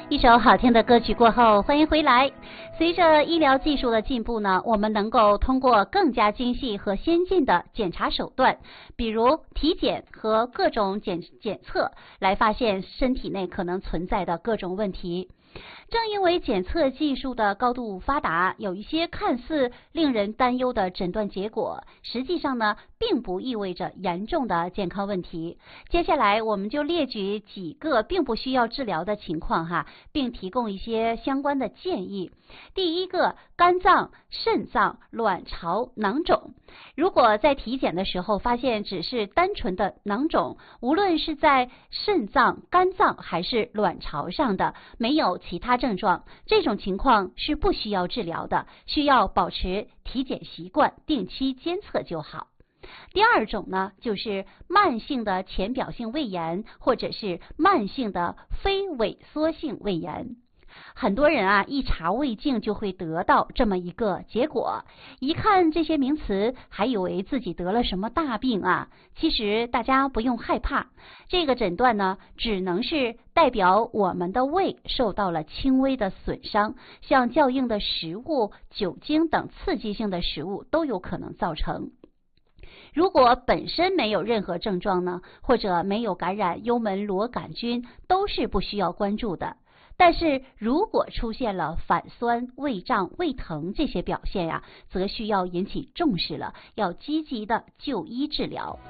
一首好听的歌曲过后，欢迎回来。随着医疗技术的进步呢，我们能够通过更加精细和先进的检查手段，比如体检和各种检测，来发现身体内可能存在的各种问题。正因为检测技术的高度发达，有一些看似令人担忧的诊断结果，实际上呢，并不意味着严重的健康问题。接下来我们就列举几个并不需要治疗的情况并提供一些相关的建议。第一个，肝脏、肾脏、卵巢囊肿。如果在体检的时候发现只是单纯的囊肿，无论是在肾脏、肝脏还是卵巢上的，没有其他症状，这种情况是不需要治疗的，需要保持体检习惯，定期监测就好。第二种呢，就是慢性的浅表性胃炎或者是慢性的非萎缩性胃炎。很多人一查胃镜就会得到这么一个结果，一看这些名词还以为自己得了什么大病其实大家不用害怕，这个诊断呢，只能是代表我们的胃受到了轻微的损伤，像较硬的食物、酒精等刺激性的食物都有可能造成。如果本身没有任何症状呢，或者没有感染幽门螺杆菌，都是不需要关注的。但是如果出现了反酸、胃胀、胃疼这些表现则需要引起重视了，要积极的就医治疗。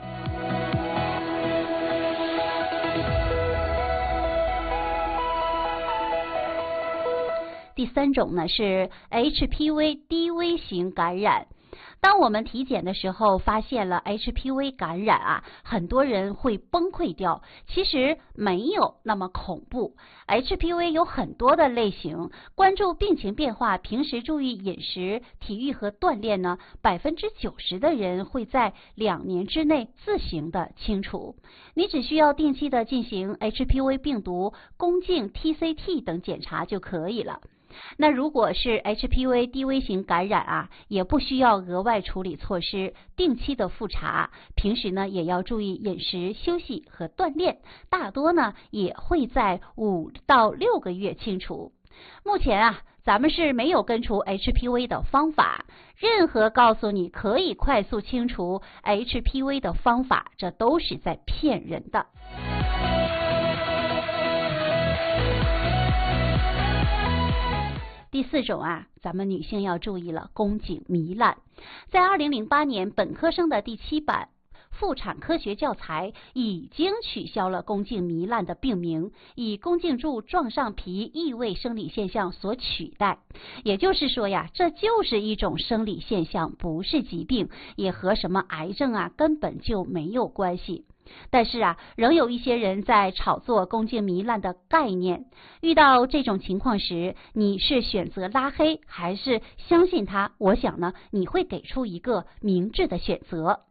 第三种呢是 HPV 低危型感染。当我们体检的时候发现了 HPV 感染很多人会崩溃掉，其实没有那么恐怖。HPV 有很多的类型，关注病情变化，平时注意饮食、体育和锻炼呢，90%的人会在2年之内自行的清除。你只需要定期的进行 HPV 病毒宫颈 TCT 等检查就可以了。那如果是 HPV 低危型感染也不需要额外处理措施，定期的复查，平时呢也要注意饮食、休息和锻炼，大多呢也会在5到6个月清除。目前咱们是没有根除 HPV 的方法，任何告诉你可以快速清除 HPV 的方法，这都是在骗人的。第四种咱们女性要注意了，宫颈糜烂。在2008年本科生的第7版妇产科学教材已经取消了宫颈糜烂的病名，以宫颈柱状上皮异位生理现象所取代。也就是说这就是一种生理现象，不是疾病，也和什么癌症根本就没有关系。但是仍有一些人在炒作宫颈糜烂的概念。遇到这种情况时，你是选择拉黑还是相信它？我想呢，你会给出一个明智的选择。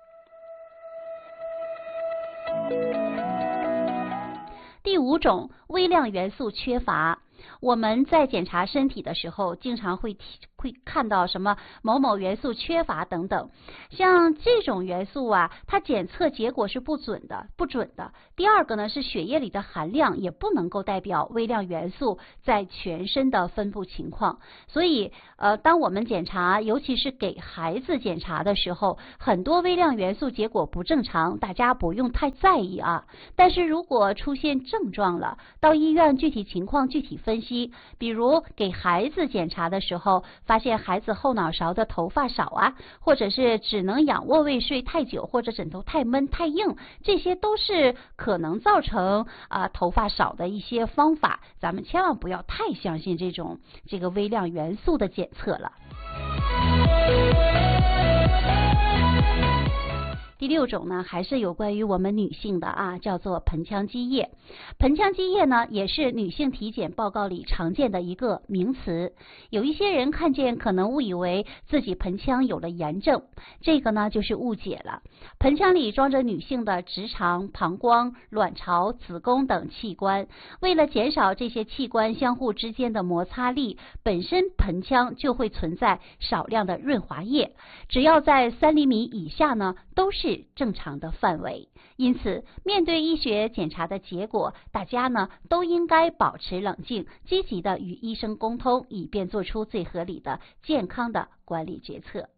第5种，微量元素缺乏。我们在检查身体的时候，经常会看到什么某某元素缺乏等等，像这种元素它检测结果是不准的。第二个呢是血液里的含量也不能够代表微量元素在全身的分布情况。所以当我们检查，尤其是给孩子检查的时候，很多微量元素结果不正常，大家不用太在意但是如果出现症状了，到医院具体情况具体分析，比如给孩子检查的时候，发现孩子后脑勺的头发少或者是只能仰卧位睡太久，或者枕头太闷太硬，这些都是可能造成头发少的一些方法。咱们千万不要太相信这个微量元素的检测了。第6种呢，还是有关于我们女性的叫做盆腔积液。盆腔积液呢，也是女性体检报告里常见的一个名词。有一些人看见可能误以为自己盆腔有了炎症，这个呢就是误解了。盆腔里装着女性的直肠、膀胱、卵巢、子宫等器官，为了减少这些器官相互之间的摩擦力，本身盆腔就会存在少量的润滑液，只要在3厘米以下呢，都是是正常的范围。因此，面对医学检查的结果，大家呢都应该保持冷静，积极的与医生沟通，以便做出最合理的健康的管理决策。